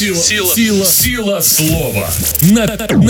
Сила слова. На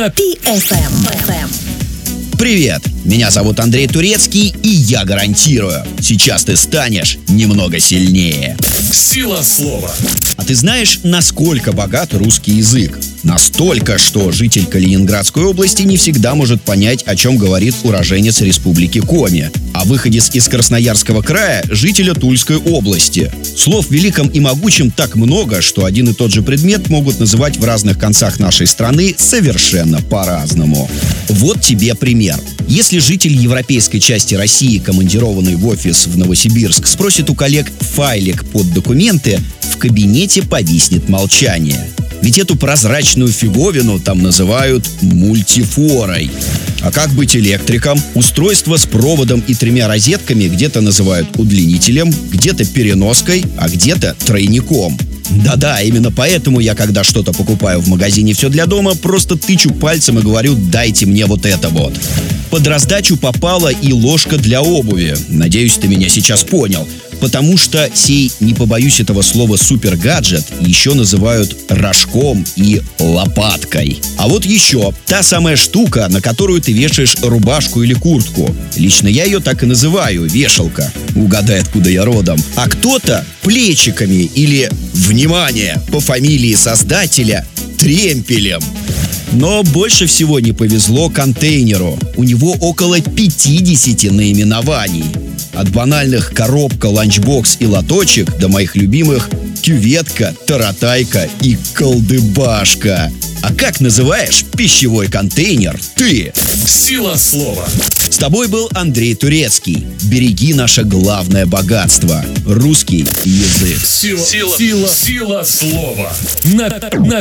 PFM. Привет, меня зовут Андрей Турецкий, и я гарантирую, сейчас ты станешь немного сильнее. Сила слова. А ты знаешь, насколько богат русский язык? Настолько, что житель Калининградской области не всегда может понять, о чем говорит уроженец Республики Коми, а выходец из Красноярского края – жителя Тульской области. Слов великом и могучим так много, что один и тот же предмет могут называть в разных концах нашей страны совершенно по-разному. Вот тебе пример. Если житель европейской части России, командированный в офис в Новосибирск, спросит у коллег файлик под документы, в кабинете повиснет молчание. Ведь эту прозрачную фиговину там называют мультифорой. А как быть электриком? Устройство с проводом и 3 розетками где-то называют удлинителем, где-то переноской, а где-то тройником. Да-да, именно поэтому я, когда что-то покупаю в магазине «Все для дома», просто тычу пальцем и говорю: «Дайте мне вот это вот». Под раздачу попала и ложка для обуви. Надеюсь, ты меня сейчас понял. Потому что сей, не побоюсь этого слова, супергаджет еще называют рожком и лопаткой. А вот еще та самая штука, на которую ты вешаешь рубашку или куртку. Лично я ее так и называю — вешалка. Угадай, откуда я родом. А кто-то плечиками или, внимание, по фамилии создателя, тремпелем. Но больше всего не повезло контейнеру. У него около 50 наименований. От банальных коробка, ланчбокс и лоточек до моих любимых кюветка, таратайка и колдыбашка. А как называешь пищевой контейнер ты? Сила слова. С тобой был Андрей Турецкий. Береги наше главное богатство — русский язык. Сила слова. На